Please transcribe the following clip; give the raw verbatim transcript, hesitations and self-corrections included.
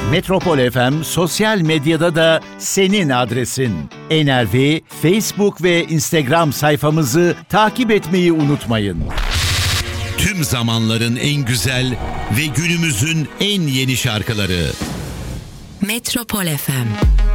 Metropol F M sosyal medyada da senin adresin. N R V Facebook ve Instagram sayfamızı takip etmeyi unutmayın. Tüm zamanların en güzel ve günümüzün en yeni şarkıları. Metropol F M.